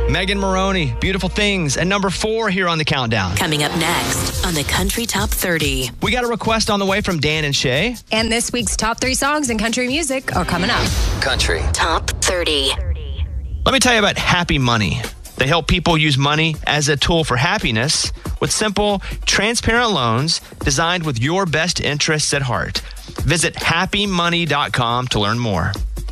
Megan Maroney, Beautiful Things, at number 4 here on the countdown. Coming up next on the Country Top 30. We got a request on the way from Dan and Shay. And this week's top 3 songs in country music are coming up. Country Top 30. Let me tell you about Happy Money. They help people use money as a tool for happiness with simple, transparent loans designed with your best interests at heart. Visit happymoney.com to learn more.